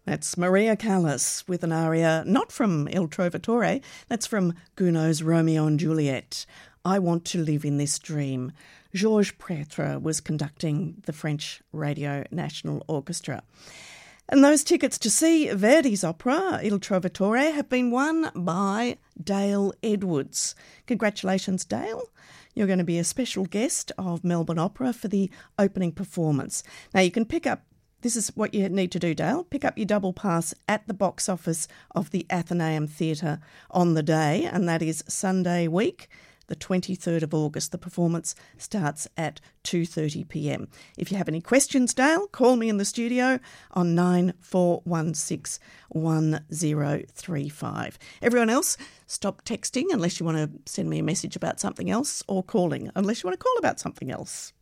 That's Maria Callas with an aria not from Il Trovatore, that's from Gounod's Romeo and Juliet. I Want to Live in This Dream. Georges Prêtre was conducting the French Radio National Orchestra. And those tickets to see Verdi's opera, Il Trovatore, have been won by Dale Edwards. Congratulations, Dale. You're going to be a special guest of Melbourne Opera for the opening performance. Now, you can pick up, this is what you need to do, Dale, pick up your double pass at the box office of the Athenaeum Theatre on the day, and that is Sunday week, the 23rd of August. The performance starts at 2:30pm. If you have any questions, Dale, call me in the studio on 9416 1035. Everyone else, stop texting unless you want to send me a message about something else, or calling unless you want to call about something else.